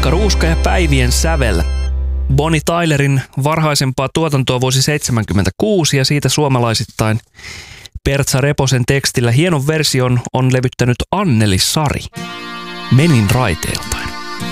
Aika ruuska ja päivien sävel. Bonnie Tylerin varhaisempaa tuotantoa vuosi 1976 ja siitä suomalaisittain Pertsa Reposen tekstillä hienon version on levyttänyt Anneli Sari. Menin raiteilta.